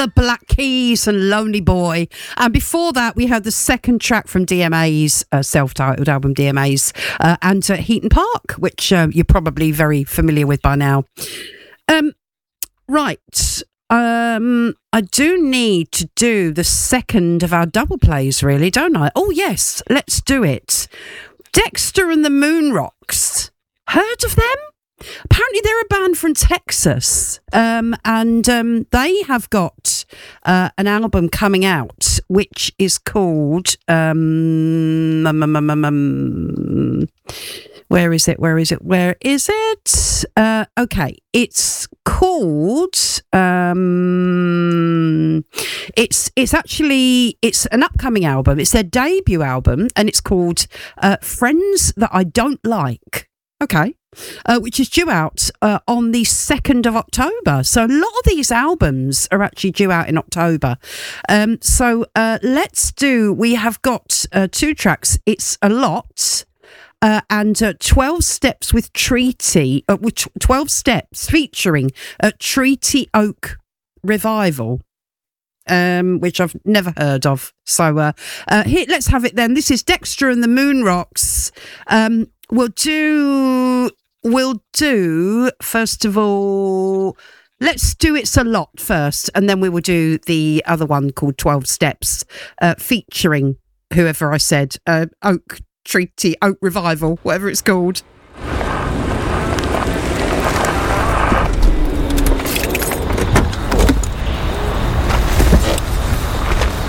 the Black Keys and Lonely Boy. And before that, we heard the second track from DMA's self-titled album, DMA's, and Heaton Park, which you're probably very familiar with by now. Right. I do need to do the second of our double plays, really, don't I? Oh, yes, let's do it. Dexter and the Moonrocks. Heard of them? Apparently they're a band from Texas, and they have got an album coming out which is called where is it? Okay, it's called it's an upcoming album. It's their debut album, and it's called Friends That I Don't Like. Okay. Which is due out on the 2nd of October. So a lot of these albums are actually due out in October. We have got 2 tracks. It's A Lot and 12 Steps with Treaty, 12 Steps featuring Treaty Oak Revival. Which I've never heard of. So here, let's have it then. This is Dexter and the Moonrocks. We'll do, first of all, let's do It's a Lot first, and then we will do the other one called 12 Steps, featuring whoever I said, Oak Treaty, Oak Revival, whatever it's called.